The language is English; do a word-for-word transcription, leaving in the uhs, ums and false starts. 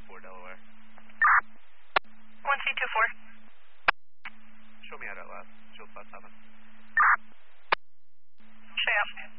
four, Delaware. one C two four. Show me out at last. Shield five seven. Show you.